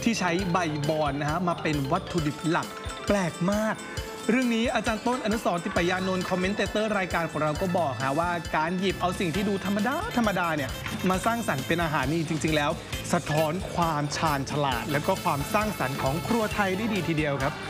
ที่ใช้ใบบอนนะฮะมาเป็นวัตถุดิบหลักแปลกมากเรื่องนี้อาจารย์ต้นอนุสรณ์ติปยานนท์คอมเมนเตอร์รายการของเราก็บอกว่าการหยิบเอาสิ่งที่ดูธรรมดาเนี่ยมาสร้างสรรค์เป็นอาหารนี่จริงๆแล้วสะท้อนความชาญฉลาดและก็ความสร้างสรรค์ของครัวไทยได้ดีทีเดียวครับ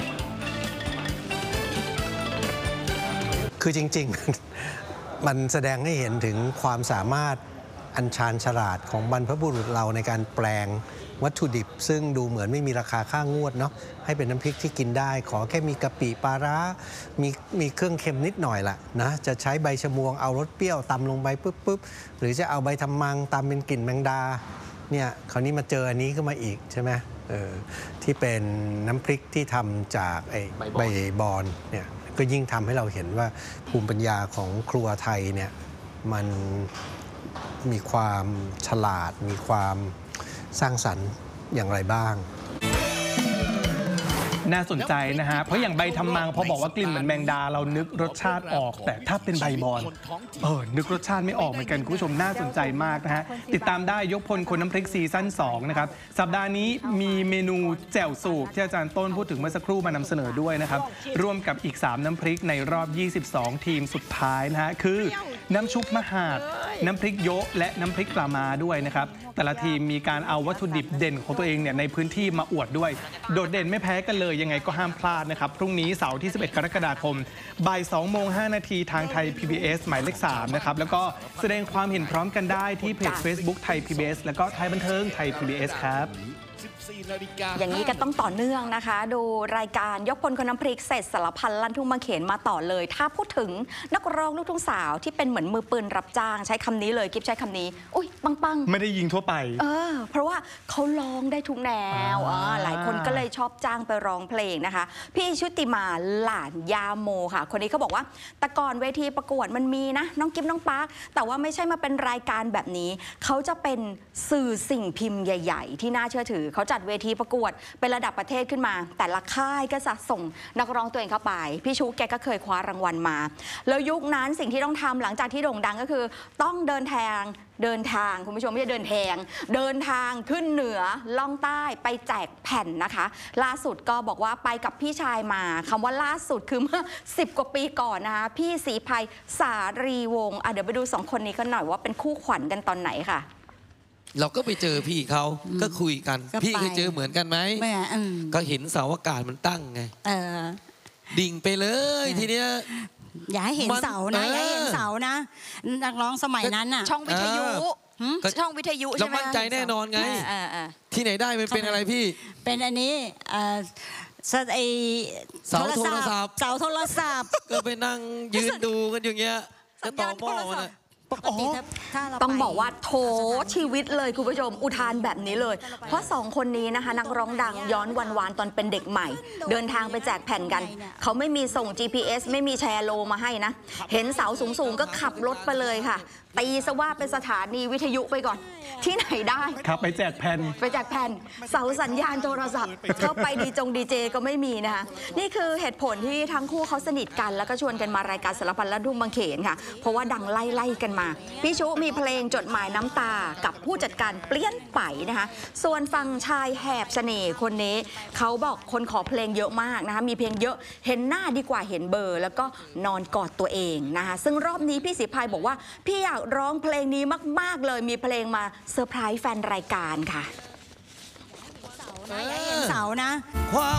คือจริงๆมันแสดงให้เห็นถึงความสามารถอันชาญฉลาดของบรรพบุรุษเราในการแปลงวัตถุดิบซึ่งดูเหมือนไม่มีราคาค่างวดเนาะให้เป็นน้ำพริกที่กินได้ขอแค่มีกะปิปลาร้ามีเครื่องเค็มนิดหน่อยละนะจะใช้ใบชะมวงเอารสเปรี้ยวตำลงไปปุ๊บหรือจะเอาใบทำมังตำเป็นกลิ่นแมงดาเนี่ยคราวนี้มาเจออันนี้ขึ้นมาอีกใช่ไหมที่เป็นน้ำพริกที่ทำจากใบบอนเนี่ยก็ยิ่งทำให้เราเห็นว่าภูมิปัญญาของครัวไทยเนี่ยมันมีความฉลาดมีความสร้างสรรค์อย่างไรบ้างน่าสนใจนะฮะเพราะอย่างใบทำมังพอบอกว่ากลิ่นเหมือนแมงดาเรานึกรสชาติออกแต่ถ้าเป็นใบบอนนึกรสชาติไม่ออกเหมือนกันคุณผู้ชมน่าสนใจมากนะฮะติดตามได้ยกพลคนน้ำพริกซีซั่น2นะครับสัปดาห์นี้มีเมนูแจ่วสูบที่อาจารย์ต้นพูดถึงเมื่อสักครู่มานำเสนอด้วยนะครับร่วมกับอีก3น้ำพริกในรอบ22ทีมสุดท้ายนะฮะคือน้ำชุบมหาดน้ำพริกโยะและน้ำพริกปลามาด้วยนะครับแต่ละทีมมีการเอาวัตถุดิบเด่นของตัวเองเนี่ยในพื้นที่มาอวดด้วยโดดเด่นไม่แพ้กันเลยยังไงก็ห้ามพลาดนะครับพรุ่งนี้เสาร์ที่11กรกฎาคมบ่าย2:05 ทางไทย PBS หมายเลข3นะครับแล้วก็แสดงความเห็นพร้อมกันได้ที่เพจ Facebook ไทย PBS แล้วก็ไทยบันเทิงไทย PBS ครับอย่างนี้ก็ต้องต่อเนื่องนะคะดูรายการยกพลคนน้ำพริกเสร็จสารพันลั่นทุ่งมาเขนมาต่อเลยถ้าพูดถึงนักร้องลูกทุ่งสาวที่เป็นเหมือนมือปืนรับจ้างใช้คำนี้เลยกิ๊บใช้คำนี้อุ้ยปังไม่ได้ยิงทั่วไปเพราะว่าเขาร้องได้ทุกแนวหลายคนก็เลยชอบจ้างไปร้องเพลงนะคะพี่ชุติมาหลานยาโมค่ะคนนี้เขาบอกว่าแต่ก่อนเวทีประกวดมันมีนะน้องกิ๊บน้องปาร์คแต่ว่าไม่ใช่มาเป็นรายการแบบนี้เขาจะเป็นสื่อสิ่งพิมพ์ใหญ่ๆที่น่าเชื่อถือเขาจัดเวทีประกวดเป็นระดับประเทศขึ้นมาแต่ละค่ายก็จะส่งนักร้องตัวเองเข้าไปพี่ชูแกก็เคยคว้ารางวัลมาแล้วยุคนั้นสิ่งที่ต้องทำหลังจากที่โด่งดังก็คือต้องเดินทางคุณผู้ชมไม่ใช่เดินทางขึ้นเหนือล่องใต้ไปแจกแผ่นนะคะล่าสุดก็บอกว่าไปกับพี่ชายมาคำว่าล่าสุดคือเมื่อ10 กว่าปีก่อนนะคะพี่ศรีไพสารีวงศ์เดี๋ยวไปดู2 คนนี้กันหน่อยว่าเป็นคู่ขวัญกันตอนไหนค่ะเราก็ไปเจอพี่เขาก็คุยกันพี่เคยเจอเหมือนกันไหมก็เห็นเสาอากาศมันตั้งไงดิ่งไปเลยทีเนี้ยอย่าให้เห็นเสานะอย่าให้เห็นเสานะนักร้องสมัยนั้นน่ะช่องวิทยุใช่ไหมเรามั่นใจแน่นอนไงที่ไหนได้มันเป็นอะไรพี่เป็นอันนี้เสาโทรศัพท์ก็ไปนั่งยืนดูกันอย่างเงี้ยก็ต่อหม้อมันต้องบอกว่าโถชีวิตเลยคุณผู้ชมอุทานแบบนี้เลยเพราะ2 คนนี้นะคะนักร้องดังย้อนวันตอนเป็นเด็กใหม่เดินทางไปแจกแผ่นกันเขาไม่มีส่ง GPS ไม่มีแชร์โลมาให้นะเห็นเสาสูงๆก็ขับรถไปเลยค่ะตีซะว่าเป็นสถานีวิทยุไปก่อนที่ไหนได้ครับไปแจกแผ่นเสาสัญญาณโทรศัพท์เข้าไปดีเจก็ไม่มีนะคะนี่คือเหตุผลที่ทั้งคู่เขาสนิทกันแล้วก็ชวนกันมารายการสารพันลั่นทุ่งบางเขนค่ะเพราะว่าดังไล่กันมาพี่ชุมีเพลงจดหมายน้ำตากับผู้จัดการเปลี่ยนไปนะคะส่วนฝั่งชายแหบเสน่ห์คนนี้เขาบอกคนขอเพลงเยอะมากนะคะมีเพลงเยอะเห็นหน้าดีกว่าเห็นเบอร์แล้วก็นอนกอดตัวเองนะคะซึ่งรอบนี้พี่ศรีไพบอกว่าพี่อยากร้องเพลงนี้มากๆเลยมีเพลงมาเซอร์ไพรส์แฟนรายการค่ะอย่าเห็นเสานะ